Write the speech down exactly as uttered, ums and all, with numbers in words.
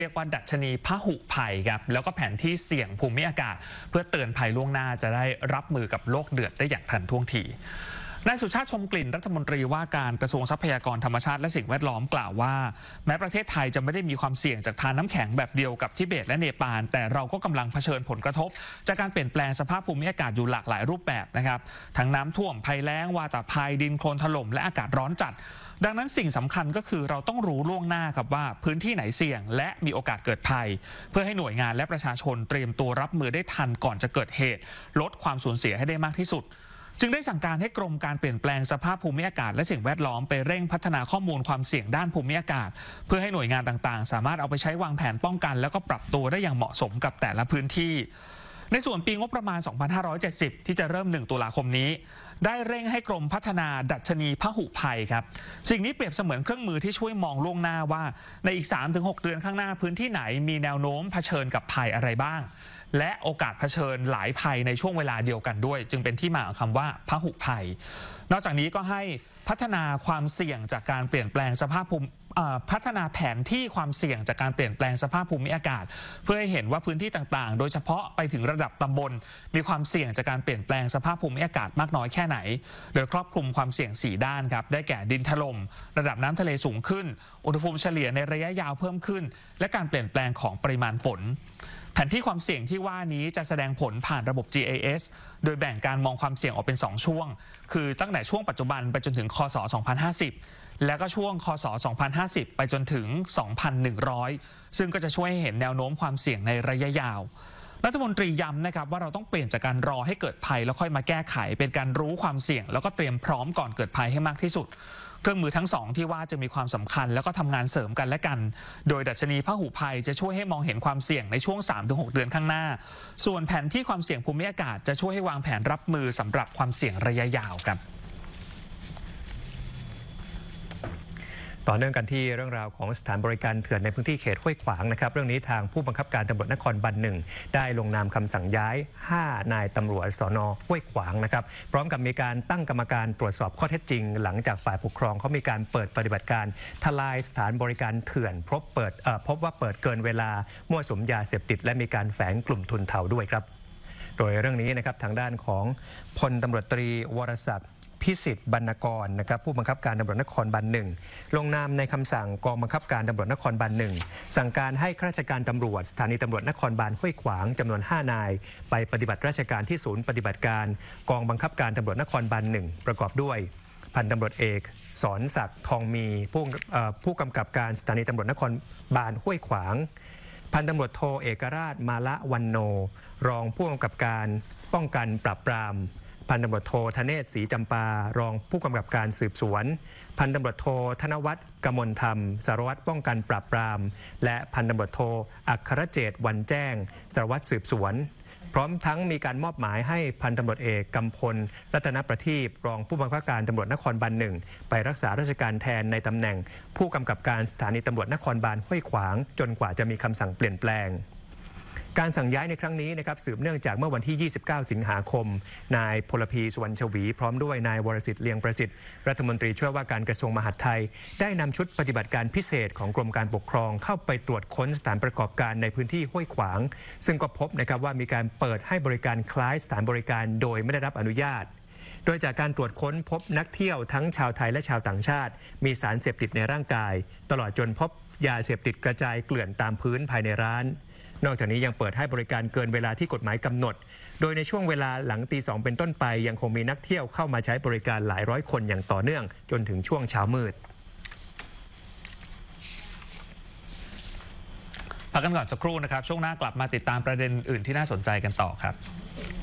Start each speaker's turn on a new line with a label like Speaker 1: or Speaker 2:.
Speaker 1: เรียกว่าดัชนีพหุภัยครับแล้วก็แผนที่เสี่ยงภูมิอากาศเพื่อเตือนภัยล่วงหน้าจะได้รับมือกับโลกเดือดได้อย่างทันท่วงทีนายสุชาติชมกลิ่นรัฐมนตรีว่าการกระทรวงทรัพยากรธรรมชาติและสิ่งแวดล้อมกล่าวว่าแม้ประเทศไทยจะไม่ได้มีความเสี่ยงจากทานน้ำแข็งแบบเดียวกับทิเบตและเนปาลแต่เราก็กำลังเผชิญผลกระทบจากการเปลี่ยนแปลงสภาพภูมิอากาศอยู่หลากหลายรูปแบบนะครับทั้งน้ำท่วมภัยแล้งวาตภัยดินโคลนถล่มและอากาศร้อนจัดดังนั้นสิ่งสำคัญก็คือเราต้องรู้ล่วงหน้าครับว่าพื้นที่ไหนเสี่ยงและมีโอกาสเกิดภัยเพื่อให้หน่วยงานและประชาชนเตรียมตัวรับมือได้ทันก่อนจะเกิดเหตุลดความสูญเสียให้ได้มากที่สุดจึงได้สั่งการให้กรมการเปลี่ยนแปลงสภาพภูมิอากาศและสิ่งแวดล้อมไปเร่งพัฒนาข้อมูลความเสี่ยงด้านภูมิอากาศเพื่อให้หน่วยงานต่างๆสามารถเอาไปใช้วางแผนป้องกันแล้วก็ปรับตัวได้อย่างเหมาะสมกับแต่ละพื้นที่ในส่วนปีงบประมาณ สองพันห้าร้อยเจ็ดสิบ ที่จะเริ่มหนึ่งตุลาคมนี้ได้เร่งให้กรมพัฒนาดัชนีพหุภัยครับสิ่งนี้เปรียบเสมือนเครื่องมือที่ช่วยมองล่วงหน้าว่าในอีก สามถึงหก เดือนข้างหน้าพื้นที่ไหนมีแนวโน้มเผชิญกับภัยอะไรบ้างและโอกาสเผชิญหลายภัยในช่วงเวลาเดียวกันด้วยจึงเป็นที่มาของคำว่าพหุภัยนอกจากนี้ก็ให้พัฒนาความเสี่ยงจากการเปลี่ยนแปลงสภาพภูมิพัฒนาแผนที่ความเสี่ยงจากการเปลี่ยนแปลงสภาพภูมิอากาศเพื่อให้เห็นว่าพื้นที่ต่างๆโดยเฉพาะไปถึงระดับตำบลมีความเสี่ยงจากการเปลี่ยนแปลงสภาพภูมิอากาศมากน้อยแค่ไหนโดยครอบคลุมความเสี่ยงสี่ด้านครับได้แก่ดินถล่มระดับน้ำทะเลสูงขึ้นอุณหภูมิเฉลี่ยในระยะยาวเพิ่มขึ้นและการเปลี่ยนแปลงของปริมาณฝนแผนที่ความเสี่ยงที่ว่านี้จะแสดงผลผ่านระบบ จี เอ เอส โดยแบ่งการมองความเสี่ยงออกเป็นสองช่วงคือตั้งแต่ช่วงปัจจุบันไปจนถึงคศ สองพันห้าสิบแล้วก็ช่วงคศ สองพันห้าสิบไปจนถึง สองพันหนึ่งร้อย ซึ่งก็จะช่วยให้เห็นแนวโน้มความเสี่ยงในระยะยาวรัฐมนตรีย้ำนะครับว่าเราต้องเปลี่ยนจากการรอให้เกิดภัยแล้วค่อยมาแก้ไขเป็นการรู้ความเสี่ยงแล้วก็เตรียมพร้อมก่อนเกิดภัยให้มากที่สุดเครื่องมือทั้งสองที่ว่าจะมีความสำคัญแล้วก็ทำงานเสริมกันและกันโดยดัชนีพหุภัยจะช่วยให้มองเห็นความเสี่ยงในช่วง สามถึงหก เดือนข้างหน้าส่วนแผนที่ความเสี่ยงภูมิอากาศจะช่วยให้วางแผนรับมือสำหรับความเสี่ยงระยะยาวครับ
Speaker 2: ต่อเนื่องกันที่เรื่องราวของสถานบริการเถื่อนในพื้นที่เขตห้วยขวางนะครับเรื่องนี้ทางผู้บังคับการตำรวจนครบาลหนึ่งได้ลงนามคำสั่งย้ายห้านายตำรวจสน.ห้วยขวางนะครับพร้อมกับมีการตั้งกรรมการตรวจสอบข้อเท็จจริงหลังจากฝ่ายปกครองเขามีการเปิดปฏิบัติการทลายสถานบริการเถื่อนพบเปิดพบว่าเปิดเกินเวลามั่วสุมยาเสพติดและมีการแฝงกลุ่มทุนเทาด้วยครับโดยเรื่องนี้นะครับทางด้านของพลตำรวจตรีวรศักดิ์พิสิทธิ์บรรณกรนะครับผู้บังคับการตำรวจนครบาลหนึ่งลงนามในคำสั่งกองบังคับการตำรวจนครบาลหนึ่งสั่งการให้ข้าราชการตำรวจสถานีตำรวจนครบาลห้วยขวางจำนวนห้านายไปปฏิบัติราชการที่ศูนย์ปฏิบัติการกองบังคับการตำรวจนครบาลหนึ่งประกอบด้วยพันตำรวจเอกสอนศักดิ์ทองมีผู้ผู้กำกับการสถานีตำรวจนครบาลห้วยขวางพันตำรวจโทเอกราชมาละวันโนรองผู้กำกับการป้องกันปราบปรามพันตำรวจโทธเนศศรีจำปารองผู้กำกับการสืบสวนพันตำรวจโทธนวัฒน์กมลธรรมสารวัตรป้องกันปราบปรามและพันตำรวจโทอัครเจตวันแจ้งสารวัตรสืบสวนพร้อมทั้งมีการมอบหมายให้พันตำรวจเอกกำพลรัตนประทีปรองผู้บังคับการตำรวจนครบาลหนึ่งไปรักษาราชการแทนในตำแหน่งผู้กำกับการสถานีตำรวจนครบาลห้วยขวางจนกว่าจะมีคำสั่งเปลี่ยนแปลงการสั่งย้ายในครั้งนี้นะครับสืบเนื่องจากเมื่อวันที่ ยี่สิบเก้า สิงหาคมนายพลพีสุวรรณชวีพร้อมด้วยนายวรสิทธิ์เลียงประสิทธิ์รัฐมนตรีช่วยว่าการกระทรวงมหาดไทยได้นำชุดปฏิบัติการพิเศษของกรมการปกครองเข้าไปตรวจค้นสถานประกอบการในพื้นที่ห้วยขวางซึ่งก็พบนะครับว่ามีการเปิดให้บริการคล้ายสถานบริการโดยไม่ได้รับอนุญาตโดยจากการตรวจค้นพบนักเที่ยวทั้งชาวไทยและชาวต่างชาติมีสารเสพติดในร่างกายตลอดจนพบยาเสพติดกระจายเกลื่อนตามพื้นภายในร้านนอกจากนี้ยังเปิดให้บริการเกินเวลาที่กฎหมายกำหนดโดยในช่วงเวลาหลังตีสองเป็นต้นไปยังคงมีนักเที่ยวเข้ามาใช้บริการหลายร้อยคนอย่างต่อเนื่องจนถึงช่วงเช้ามืด
Speaker 1: พักกันก่อนสักครู่นะครับช่วงหน้ากลับมาติดตามประเด็นอื่นที่น่าสนใจกันต่อครับ